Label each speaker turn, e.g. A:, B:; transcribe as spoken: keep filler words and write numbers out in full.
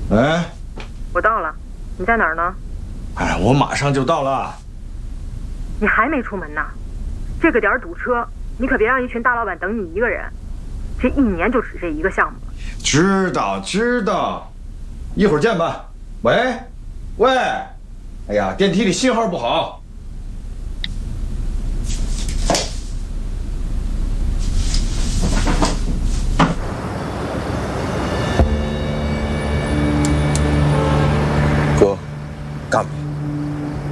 A: 哎，
B: 我到了，你在哪儿呢？
A: 哎，我马上就到了。
B: 你还没出门呢？这个点儿堵车，你可别让一群大老板等你一个人。这一年就只这一个项目。
A: 知道知道，一会儿见吧。喂，喂，哎呀，电梯里信号不好。